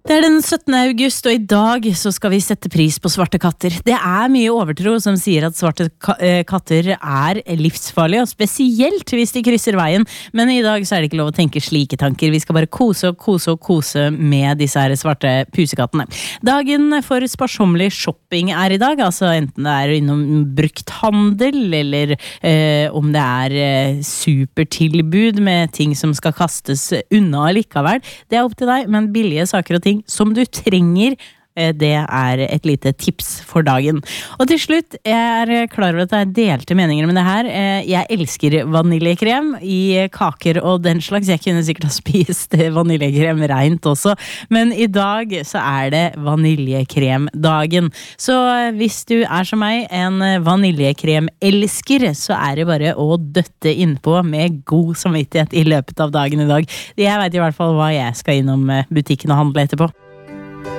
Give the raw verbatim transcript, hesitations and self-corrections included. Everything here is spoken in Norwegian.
Det er den syttende august, og i dag så skal vi sette pris på svarte katter. Det er mye overtro som sier at svarte katter er livsfarlige, og spesielt hvis de krysser veien. Men i dag så er det ikke lov å tenke slike tanker. Vi skal bare kose og kose og kose med disse her svarte pusekattene. Dagen for sparsommelig shopping er i dag, altså enten det er innom brukthandel, eller eh, om det er eh, supertilbud med ting som skal kastes unna likevel. Det er opp til deg, men billige saker og ting som du trenger, det er et lite tips for dagen. Og til slutt, jeg er klar over at det er delte meninger med det her. Jeg elsker vaniljekrem i kaker og den slags. Jeg kunne sikkert ha spist vaniljekrem rent også, men i dag så er det vaniljekremdagen. Så hvis du er som meg, en vaniljekrem-elsker, så er det bare å døtte innpå med god samvittighet i løpet av dagen i dag. Jeg vet i hvert fall hva jeg skal innom butikken og handle etterpå.